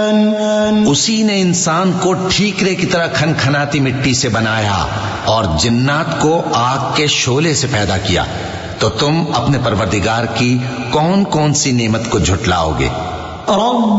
उसी ने इंसान को ठीकरे की तरह खनखनाती मिट्टी से बनाया और जिन्नात को आग के शोले से पैदा किया। तो तुम अपने परवरदिगार की कौन कौन सी नेमत को झुटलाओगे?